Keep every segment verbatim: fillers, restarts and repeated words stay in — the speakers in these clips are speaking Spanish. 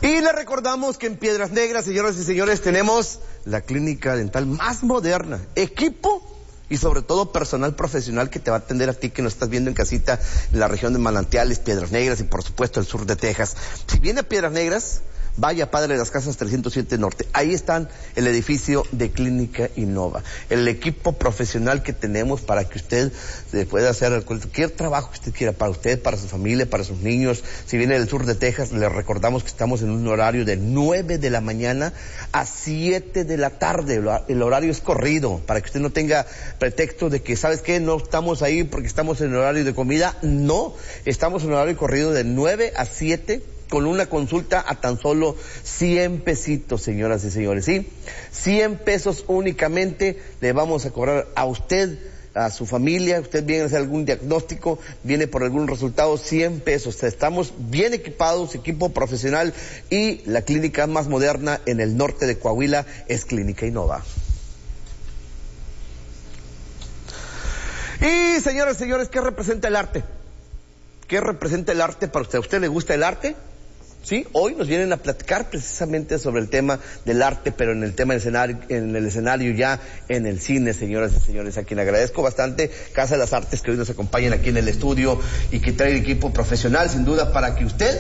Y les recordamos que en Piedras Negras, señoras y señores, tenemos la clínica dental más moderna, equipo y sobre todo personal profesional que te va a atender a ti que nos estás viendo en casita en la región de Manantiales, Piedras Negras y por supuesto el sur de Texas. Si viene a Piedras Negras, vaya Padre de las Casas trescientos siete Norte. Ahí están el edificio de Clínica Innova. El equipo profesional que tenemos para que usted pueda hacer cualquier trabajo que usted quiera, para usted, para su familia, para sus niños. Si viene del sur de Texas, le recordamos que estamos en un horario de nueve de la mañana a siete de la tarde. El horario es corrido, para que usted no tenga pretexto de que, ¿sabes qué? No estamos ahí porque estamos en horario de comida. No, estamos en horario corrido de nueve a siete, con una consulta a tan solo cien pesitos, señoras y señores, ¿sí? cien pesos únicamente le vamos a cobrar a usted, a su familia. Usted viene a hacer algún diagnóstico, viene por algún resultado, cien pesos. Estamos bien equipados, equipo profesional, y la clínica más moderna en el norte de Coahuila es Clínica Innova. Y señoras y señores, ¿qué representa el arte? ¿Qué representa el arte para usted? ¿A usted le gusta el arte? Sí, hoy nos vienen a platicar precisamente sobre el tema del arte, pero en el tema del escenario, en el escenario ya en el cine, señoras y señores, a quien agradezco bastante, Casa de las Artes, que hoy nos acompañan aquí en el estudio y que trae el equipo profesional, sin duda, para que usted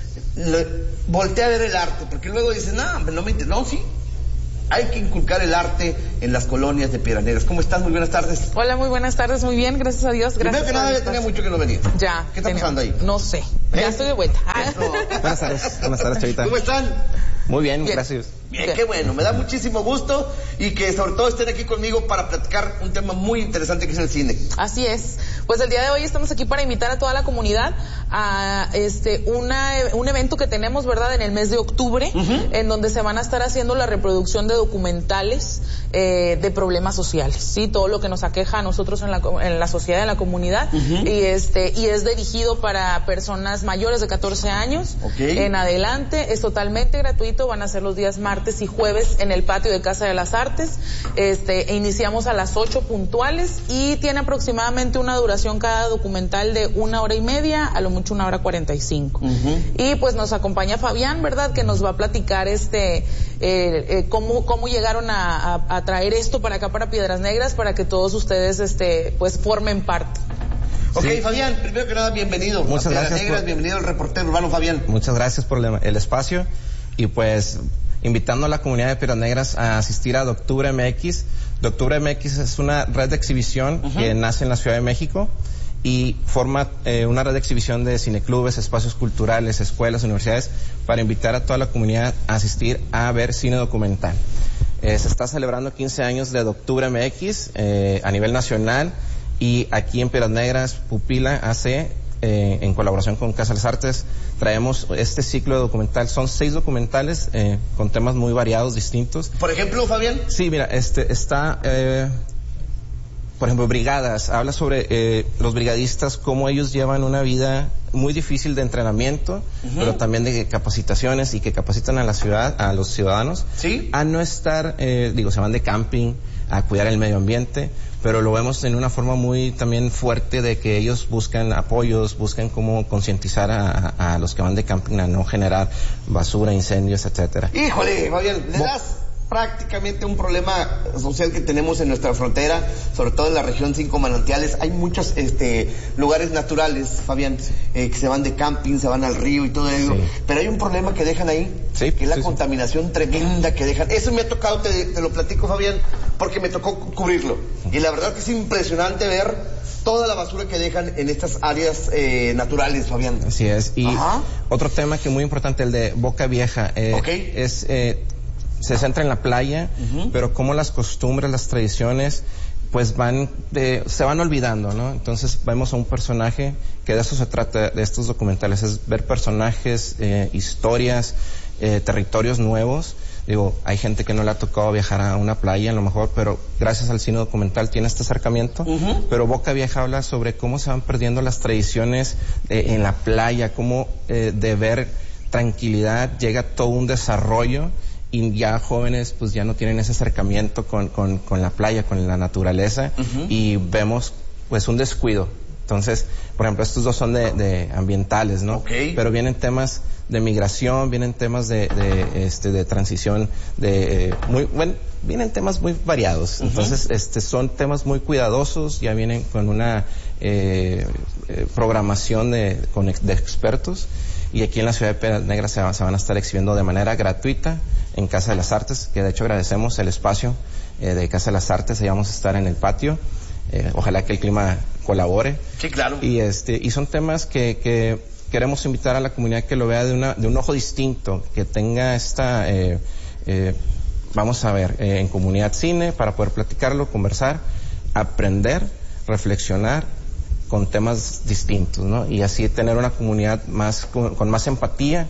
le voltee a ver el arte, porque luego dice, no, no me interesa, no, sí. Hay que inculcar el arte en las colonias de Piedras Negras. ¿Cómo estás? Muy buenas tardes. Hola, muy buenas tardes. Muy bien, gracias a Dios. Gracias. Primero que nada, ya tenía mucho que no venía. Ya. ¿Qué está pasando ahí? No sé. Ya ¿Eh? estoy de vuelta. No. Buenas tardes. Buenas tardes, Chavita. ¿Cómo están? Muy bien, Bien. gracias. Bien, Bien. qué bueno. Me da muchísimo gusto y que sobre todo estén aquí conmigo para platicar un tema muy interesante que es el cine. Así es. Pues el día de hoy estamos aquí para invitar a toda la comunidad a este una, un evento que tenemos, ¿verdad?, en el mes de octubre, uh-huh. en donde se van a estar haciendo la reproducción de documentales eh, de problemas sociales, ¿sí? Todo lo que nos aqueja a nosotros en la, en la sociedad, en la comunidad, uh-huh. y este y es dirigido para personas mayores de catorce años okay. en adelante. Es totalmente gratuito, van a ser los días martes y jueves en el patio de Casa de las Artes. Este, e iniciamos a las ocho puntuales y tiene aproximadamente una duración cada documental de una hora y media, a lo mucho una hora cuarenta y cinco. Uh-huh. Y pues nos acompaña Fabián, ¿verdad?, que nos va a platicar este eh, eh, cómo cómo llegaron a, a, a traer esto para acá, para Piedras Negras, para que todos ustedes este pues formen parte. Ok, sí. Fabián, primero que nada, bienvenido. Muchas a Piedras gracias Negras, por... bienvenido al reportero urbano, Fabián. Muchas gracias por el, el espacio y pues invitando a la comunidad de Piedras Negras a asistir a Doctubre M X. Doctubre M X es una red de exhibición uh-huh. que nace en la Ciudad de México y forma eh, una red de exhibición de cineclubes, espacios culturales, escuelas, universidades, para invitar a toda la comunidad a asistir a ver cine documental. Eh, se está celebrando quince años de Doctubre M X eh, a nivel nacional, y aquí en Piedras Negras, Pupila A C, eh, en colaboración con Casa de las Artes, traemos este ciclo de documental. Son seis documentales eh, con temas muy variados, distintos. Por ejemplo, Fabián. Sí, mira, este está... Eh, por ejemplo, brigadas, habla sobre eh, los brigadistas, cómo ellos llevan una vida muy difícil de entrenamiento, uh-huh. pero también de capacitaciones, y que capacitan a la ciudad, a los ciudadanos, ¿sí?, a no estar, eh, digo, se van de camping, a cuidar el medio ambiente, pero lo vemos en una forma muy también fuerte de que ellos buscan apoyos, buscan cómo concientizar a, a, a los que van de camping a no generar basura, incendios, etcétera. Híjole, Fabián, le das prácticamente un problema social que tenemos en nuestra frontera, sobre todo en la región Cinco Manantiales. Hay muchos este, lugares naturales, Fabián, eh, que se van de camping, se van al río y todo eso, sí. pero hay un problema que dejan ahí, sí, que es la sí, contaminación sí. tremenda que dejan. Eso me ha tocado, te, te lo platico, Fabián, porque me tocó cubrirlo. Y la verdad que es impresionante ver toda la basura que dejan en estas áreas eh, naturales, Fabián. Así es. Y Ajá. otro tema que muy importante, el de Boca Vieja, eh, okay. es... Eh, se centra en la playa, uh-huh. pero como las costumbres, las tradiciones, pues van de, se van olvidando, ¿no? Entonces vemos a un personaje, que de eso se trata de estos documentales, es ver personajes, eh, historias, eh, territorios nuevos. Digo, hay gente que no le ha tocado viajar a una playa a lo mejor, pero gracias al cine documental tiene este acercamiento. Uh-huh. Pero Boca Vieja habla sobre cómo se van perdiendo las tradiciones eh, en la playa, cómo eh, de ver tranquilidad llega todo un desarrollo, y ya jóvenes pues ya no tienen ese acercamiento con, con, con la playa, con la naturaleza, uh-huh. y vemos pues un descuido. Entonces, por ejemplo, estos dos son de, de ambientales, ¿no? Okay. Pero vienen temas de migración, vienen temas de, de, este, de transición, de, eh, muy, bueno, vienen temas muy variados. Uh-huh. Entonces, este, son temas muy cuidadosos, ya vienen con una eh, eh, programación de, con, de expertos, y aquí en la ciudad de Piedras Negras se, se van a estar exhibiendo de manera gratuita en Casa de las Artes, que de hecho agradecemos el espacio eh, de Casa de las Artes, ahí vamos a estar en el patio. Eh, ojalá que el clima colabore. Sí, claro. Y este, y son temas que, que queremos invitar a la comunidad que lo vea de una, de un ojo distinto, que tenga esta, eh, eh, vamos a ver, eh, en comunidad cine, para poder platicarlo, conversar, aprender, reflexionar con temas distintos, ¿no? Y así tener una comunidad más, con, con más empatía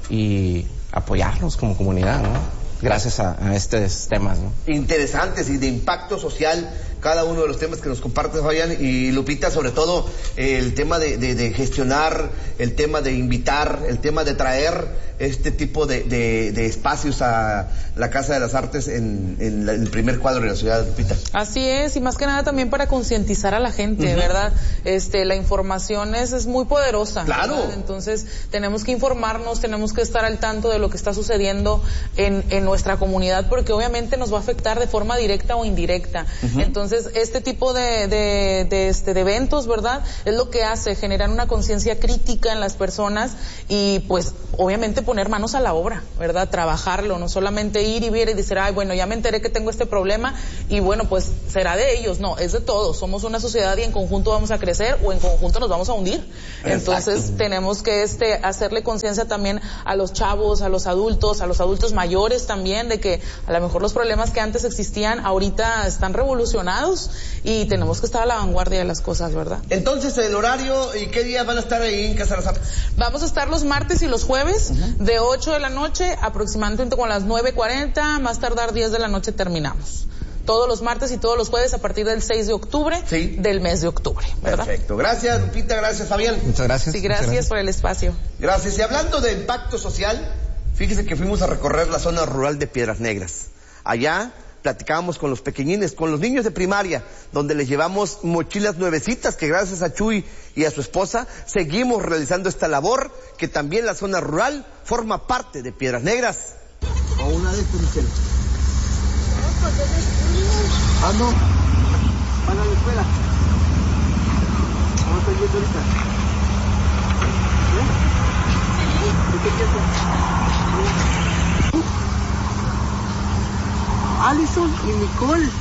y apoyarnos como comunidad, ¿no? Gracias a, a estos temas, ¿no? Interesantes y de impacto social, cada uno de los temas que nos comparte Fabián y Lupita, sobre todo eh, el tema de, de, de gestionar, el tema de invitar, el tema de traer este tipo de, de, de espacios a la Casa de las Artes en, en, la, en el primer cuadro de la ciudad, Lupita. Así es, y más que nada también para concientizar a la gente, uh-huh. ¿verdad? Este, la información es, es muy poderosa. Claro. ¿verdad? Entonces, tenemos que informarnos, tenemos que estar al tanto de lo que está sucediendo en, en nuestra comunidad, porque obviamente nos va a afectar de forma directa o indirecta. Uh-huh. Entonces, este tipo de, de, de, este, de eventos, ¿verdad? Es lo que hace, generar una conciencia crítica en las personas y, pues, obviamente poner manos a la obra, ¿verdad? Trabajarlo, no solamente ir y ver y decir, ay, bueno, ya me enteré que tengo este problema y bueno, pues será de ellos. No, es de todos. Somos una sociedad y en conjunto vamos a crecer o en conjunto nos vamos a hundir. Exacto. Entonces tenemos que este hacerle conciencia también a los chavos, a los adultos, a los adultos mayores también, de que a lo mejor los problemas que antes existían ahorita están revolucionados y tenemos que estar a la vanguardia de las cosas, ¿verdad? Entonces, el horario y qué días van a estar ahí en Casa de las Artes. Vamos a estar los martes y los jueves, uh-huh. de ocho de la noche, aproximadamente con las nueve cuarenta, más tardar diez de la noche terminamos. Todos los martes y todos los jueves a partir del seis de octubre, sí. del mes de octubre, ¿verdad? Perfecto. Gracias, Lupita, gracias, Fabián. Muchas gracias. Sí, gracias, gracias por el espacio. Gracias. Y hablando de impacto social, fíjese que fuimos a recorrer la zona rural de Piedras Negras. Allá platicábamos con los pequeñines, con los niños de primaria, donde les llevamos mochilas nuevecitas que gracias a Chuy y a su esposa seguimos realizando esta labor, que también la zona rural forma parte de Piedras Negras. O una de estas, Michelle. Ah, no. Para la escuela. ¿Cómo estás viendo ahorita? ¿Eh? ¿Qué piensas? Alison y Nicole.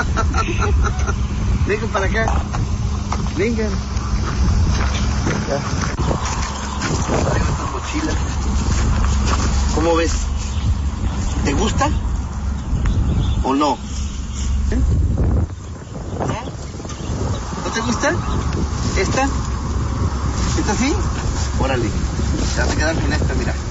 Vengan para acá. Vengan. Ya. Traigo esta mochila. ¿Cómo ves? ¿Te gusta? ¿O no? ¿Eh? ¿No te gusta? ¿Esta? ¿Esta sí? Órale. Te vas a quedar con esta, mira.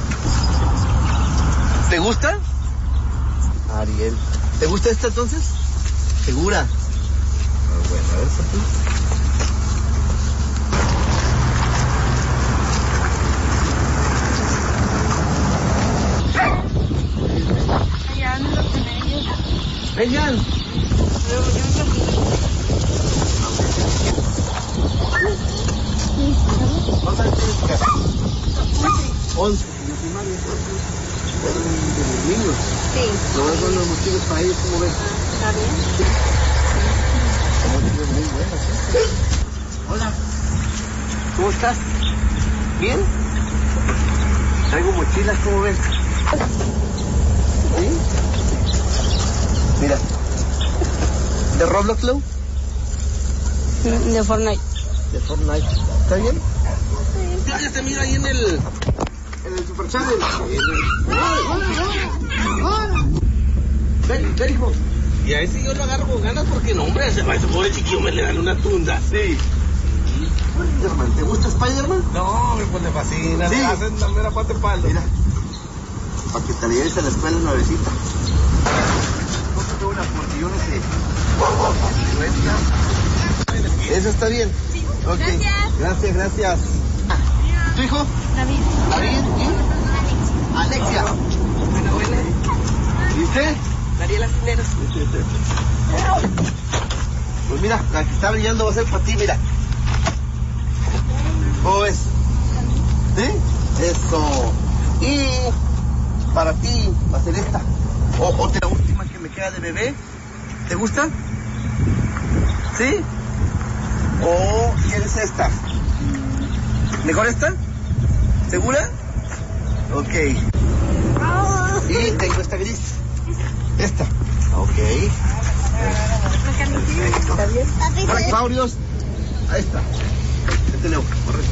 ¿Te gusta? Ariel. ¿Te gusta esta entonces? ¿Segura? Ah, bueno, a ver, tú. Allá ando con ellos. Vengan. ¿Cuántos años tienes que hacer? Once. ¿De niños? Sí. ¿Lo ves con los motivos para ellos? ¿Cómo ves? ¿Está bien? Sí. Son motivos muy buenos, ¿eh? Hola. ¿Cómo estás? ¿Bien? Traigo mochilas, ¿cómo ves? ¿Sí? Mira. ¿De Roblox, Lou? De Fortnite. De Fortnite. ¿Está bien? Sí. Ya, ya te miro ahí en el... en el Super Channel. Ven, ven, hijo. Y a ese yo lo agarro con ganas porque no, hombre, ese, ese pobre chiquillo me le dan una tunda. Sí. Spider-Man, ¿te gusta Spider-Man? No, me pues le fascina. Sí. Me hacen la mera pata de palo. Mira, para que te la lleves a la escuela nuevecita. No te tengo una porque yo no sé. ¿Eso está bien? Sí. Okay. Gracias. Gracias, gracias. ¿Tu hijo? David. David. ¿Y? Alexia. Buena, buena. ¿Y usted? Mariela Cineros. Pues mira, la que está brillando va a ser para ti, mira. ¿Cómo ves? ¿Sí? Eso. Y para ti va a ser esta. O, o la última que me queda de bebé. ¿Te gusta? ¿Sí? ¿O quieres esta? ¿Mejor esta? ¿Segura? Ok. Y tengo esta gris. Esta. Ok. ¿Está bien? Dinosaurios. Ahí está. Este Leo. Correcto.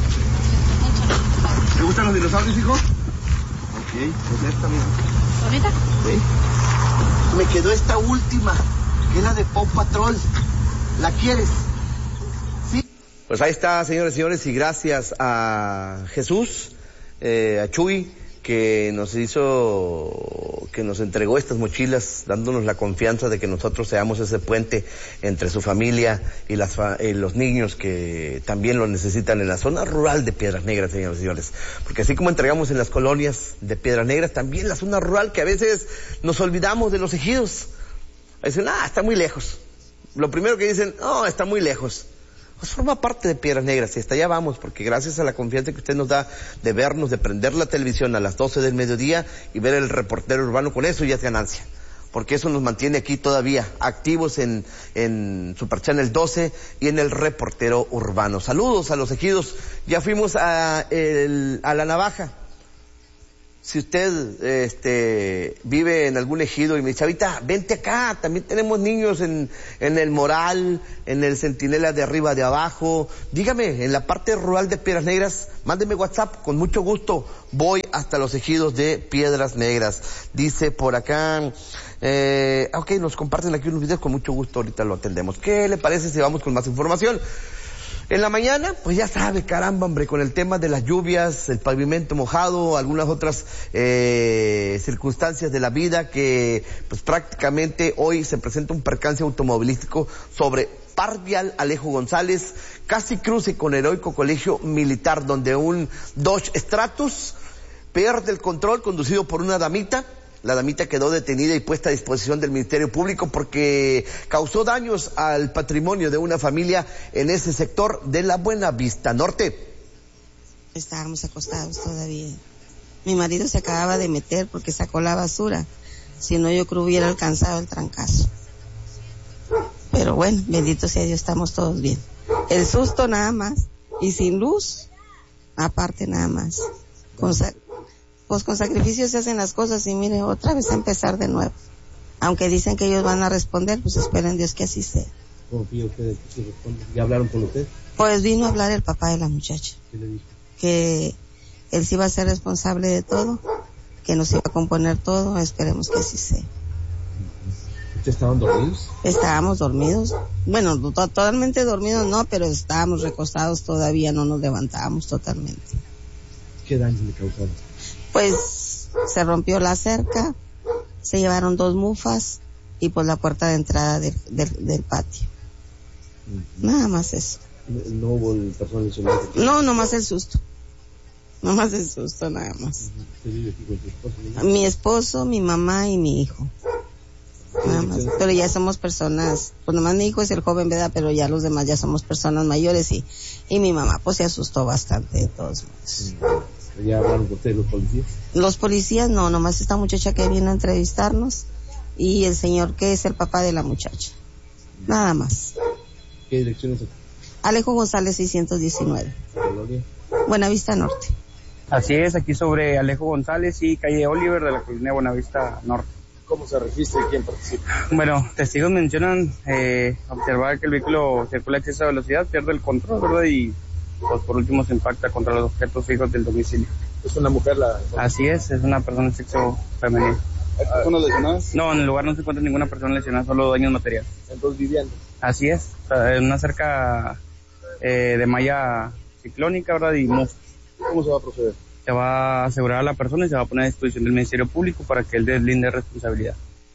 ¿Te gustan los dinosaurios, hijo? Ok. Pues esta, mira. ¿Bonita? Sí. Me quedó esta última, que es la de Paw Patrol. ¿La quieres? Sí. Pues ahí está, señores y señores, y gracias a Jesús, eh, a Chuy, que nos hizo, que nos entregó estas mochilas, dándonos la confianza de que nosotros seamos ese puente entre su familia y las fa y los niños que también lo necesitan en la zona rural de Piedras Negras, señores y señores. Porque así como entregamos en las colonias de Piedras Negras, también la zona rural, que a veces nos olvidamos de los ejidos. Dicen, ah, está muy lejos. Lo primero que dicen, no, está muy lejos. Pues forma parte de Piedras Negras y hasta allá vamos, porque gracias a la confianza que usted nos da de vernos, de prender la televisión a las doce del mediodía y ver el reportero urbano, con eso ya es ganancia, porque eso nos mantiene aquí todavía activos en, en Super Channel doce y en el reportero urbano. Saludos a los ejidos. Ya fuimos a, el, a La Navaja. Si usted este, vive en algún ejido y me dice, Chavita, vente acá, también tenemos niños en, en el Moral, en el Centinela de arriba, de abajo, dígame, en la parte rural de Piedras Negras, mándeme WhatsApp, con mucho gusto voy hasta los ejidos de Piedras Negras. Dice por acá, eh, ok, nos comparten aquí unos videos, con mucho gusto ahorita lo atendemos. ¿Qué le parece si vamos con más información? En la mañana, pues ya sabe, caramba, hombre, con el tema de las lluvias, el pavimento mojado, algunas otras eh, circunstancias de la vida que, pues prácticamente hoy se presenta un percance automovilístico sobre Par Vial Alejo González, casi cruce con Heroico Colegio Militar, donde un Dodge Stratus pierde el control, conducido por una damita. La damita quedó detenida y puesta a disposición del Ministerio Público porque causó daños al patrimonio de una familia en ese sector de la Buenavista Norte. Estábamos acostados todavía. Mi marido se acababa de meter porque sacó la basura. Si no, yo creo hubiera alcanzado el trancazo. Pero bueno, bendito sea Dios, estamos todos bien. El susto nada más. Y sin luz, aparte nada más. Con Pues con sacrificio se hacen las cosas y mire, otra vez a empezar de nuevo. Aunque dicen que ellos van a responder, pues esperen Dios que así sea. ¿Confía usted que sí responde? ¿Ya hablaron con usted? Pues vino a hablar el papá de la muchacha. ¿Qué le dijo? Que él sí va a ser responsable de todo, que nos iba a componer todo, esperemos que así sea. ¿Ustedes estaban dormidos? Estábamos dormidos. Bueno, to totalmente dormidos no, pero estábamos recostados todavía, no nos levantábamos totalmente. ¿Qué daño le causaron? Pues se rompió la cerca, se llevaron dos mufas y pues la puerta de entrada del, del, del patio. Uh-huh. Nada más eso. ¿No hubo el personal lesionado? No, nomás el susto. Nomás el susto, nada más. ¿Usted vive aquí con su esposo? ¿No? Mi esposo, mi mamá y mi hijo. Nada más. Pero ya somos personas, pues nomás mi hijo es el joven, ¿verdad? Pero ya los demás ya somos personas mayores y, y mi mamá pues se asustó bastante de todos modos. Uh-huh. ¿Ya hablaron con ustedes los policías? Los policías no, nomás esta muchacha que vino a entrevistarnos y el señor que es el papá de la muchacha. Nada más. ¿Qué dirección es? Alejo González seiscientos diecinueve. ¿Colonia? Buenavista Norte. Así es, aquí sobre Alejo González y calle Oliver de la colonia Buenavista Norte. ¿Cómo se registra y quién participa? Bueno, testigos mencionan eh, observar que el vehículo circula a exceso de velocidad, pierde el control, ¿verdad? Y pues por último se impacta contra los objetos fijos del domicilio. ¿Es una mujer la...? Así es, es una persona de sexo femenino. ¿Hay personas lesionadas? No, en el lugar no se encuentra ninguna persona lesionada, solo daños materiales. ¿En dos viviendas? Así es, en una cerca eh, de malla ciclónica, ¿verdad? Y mofos. ¿Cómo se va a proceder? Se va a asegurar a la persona y se va a poner a disposición del Ministerio Público para que él deslinde responsabilidad.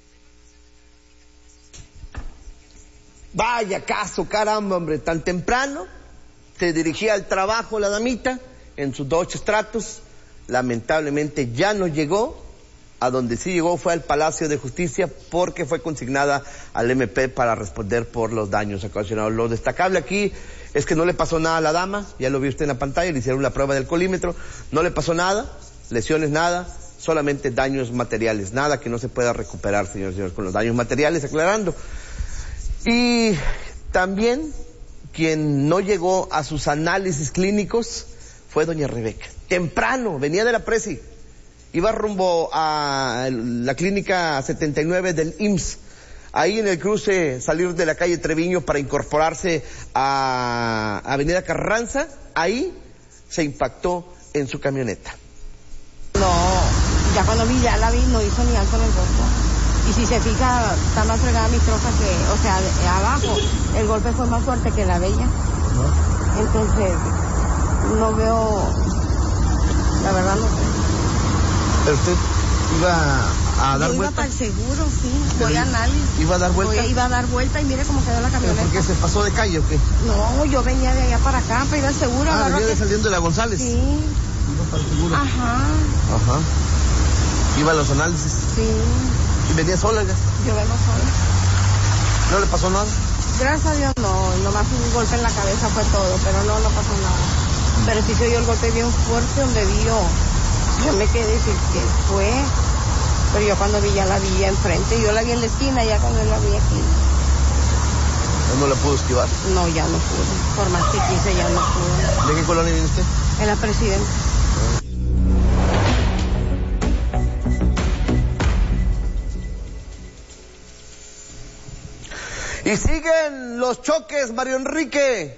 Vaya caso, caramba, hombre, tan temprano se dirigía al trabajo la damita en sus Dodge Stratus, lamentablemente ya no llegó, a donde sí llegó fue al Palacio de Justicia porque fue consignada al M P para responder por los daños ocasionados. Lo destacable aquí es que no le pasó nada a la dama, ya lo vio usted en la pantalla, le hicieron la prueba del alcoholímetro, no le pasó nada, lesiones nada, solamente daños materiales, nada que no se pueda recuperar, señores y señores, con los daños materiales, aclarando. Y también quien no llegó a sus análisis clínicos fue doña Rebeca. Temprano, venía de la Presi, iba rumbo a la clínica setenta y nueve del I M S S. Ahí en el cruce, salir de la calle Treviño para incorporarse a Avenida Carranza, ahí se impactó en su camioneta. No, ya cuando vi, ya la vi, no hizo ni alto en el golpe. Y si se fija, está más fregada mi troca que, o sea, de, abajo, el golpe fue más fuerte que la de ella. Entonces, no veo, la verdad no sé. ¿Pero usted iba a dar Yo vuelta? iba para el seguro, sí, voy a análisis. ¿Iba a dar vuelta? Voy, iba a dar vuelta y mire cómo quedó la camioneta. ¿Por qué se pasó de calle o qué? No, yo venía de allá para acá, para ir al seguro. Ah, venía que... saliendo de la González. Sí. Iba para el seguro. Ajá. Ajá. Iba a los análisis. Sí. ¿Y venía sola? ¿Ya? Yo vengo sola. ¿No le pasó nada? Gracias a Dios no, nomás un golpe en la cabeza fue todo, pero no, no pasó nada. Pero sí se oyó el golpe bien fuerte donde vi yo. Yo me quedé decir que fue, pero yo cuando vi ya la vi enfrente, yo la vi en la esquina, ya cuando la vi aquí. ¿No la pudo esquivar? No, ya no pude, por más que quise ya no pude. ¿De qué colonia viene usted? En la Presidenta. Y siguen los choques, Mario Enrique.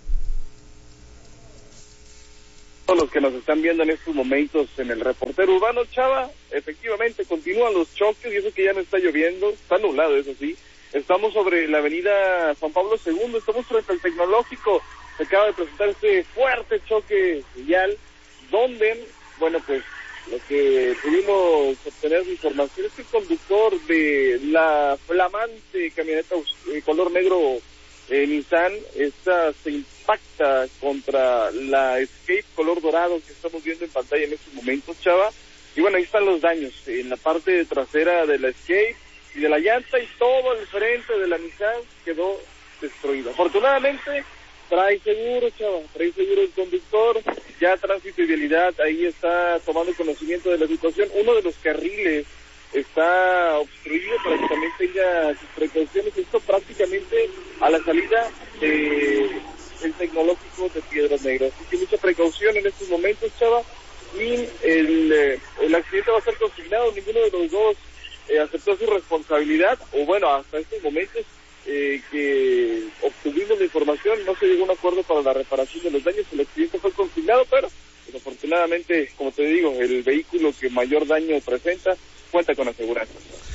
Los que nos están viendo en estos momentos en el reportero urbano, Chava, efectivamente continúan los choques y eso que ya no está lloviendo, está nublado, eso sí. Estamos sobre la avenida Juan Pablo segundo, estamos frente al Tecnológico, se acaba de presentar este fuerte choque vial, donde, bueno, pues lo que pudimos obtener de información es que el conductor de la flamante camioneta eh, color negro eh, Nissan, esta se impacta contra la Escape color dorado que estamos viendo en pantalla en estos momentos, Chava. Y bueno, ahí están los daños en la parte trasera de la Escape y de la llanta, y todo el frente de la Nissan quedó destruido. Afortunadamente trae seguro, Chava, trae seguro el conductor, ya Tránsito y Vialidad ahí está tomando conocimiento de la situación. Uno de los carriles está obstruido para que también tenga sus precauciones. Esto prácticamente a la salida de el Tecnológico de Piedras Negras. Así que mucha precaución en estos momentos, Chava, y el, el accidente va a ser consignado. Ninguno de los dos eh, aceptó su responsabilidad, o bueno, hasta estos momentos eh, que obtuvimos la información, no se llegó a un acuerdo para la reparación de los daños. El accidente fue consignado, pero pues, afortunadamente, como te digo, el vehículo que mayor daño presenta cuenta con aseguranza.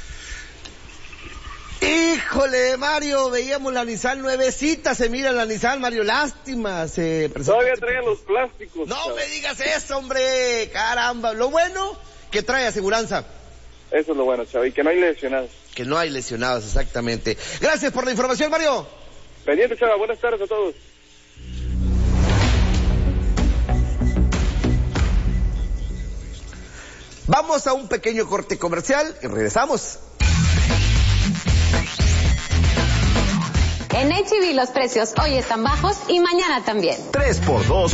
Híjole, Mario, veíamos la Nissan nuevecita, se mira la Nissan, Mario, lástima, se presenta. Todavía traían los plásticos. No me digas eso, hombre, caramba. Lo bueno, que trae aseguranza. Eso es lo bueno, Chava, y que no hay lesionados. Que no hay lesionados, exactamente. Gracias por la información, Mario. Pendiente, Chava, buenas tardes a todos. Vamos a un pequeño corte comercial y regresamos. En H E B los precios hoy están bajos y mañana también. tres por dos